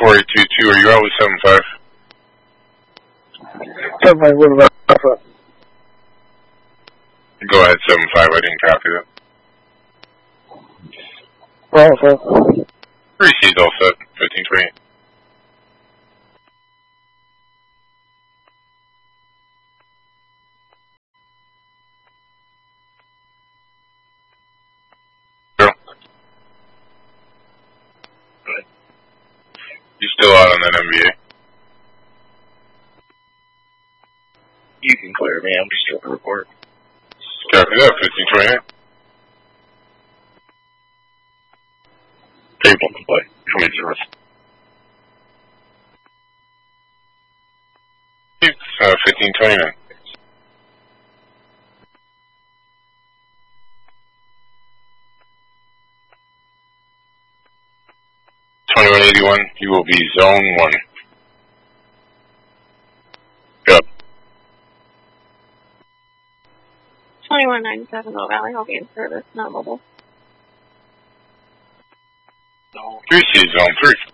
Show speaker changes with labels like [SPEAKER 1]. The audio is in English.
[SPEAKER 1] 4822, are you out with 75?
[SPEAKER 2] 75, what about Alpha?
[SPEAKER 1] Go ahead, 75, I didn't copy that.
[SPEAKER 2] Alpha.
[SPEAKER 1] 3C's all set, 1520. You still out on that MBA?
[SPEAKER 3] You can clear me, I'm just trying to report.
[SPEAKER 1] Copy that, 1529.
[SPEAKER 3] Table to play, 20-0.
[SPEAKER 1] 1529. $21.81, you will be zone 1. Yep.
[SPEAKER 4] 2197 Low Valley, I'll be in service, not mobile.
[SPEAKER 1] 3C, zone 3.